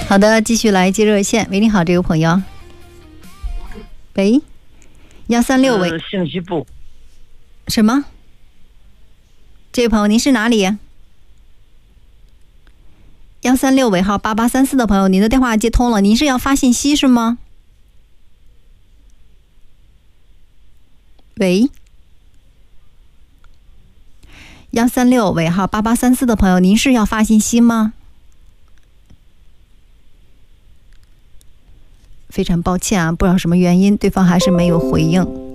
好的，继续来接热线。喂，你好，这位朋友。喂，136喂。 信息部。 什么？这位朋友，您是哪里？136尾号8834的朋友，您的电话接通了，您是要发信息是吗？喂，136尾号8834的朋友，您是要发信息吗？非常抱歉啊，不知道什么原因，对方还是没有回应。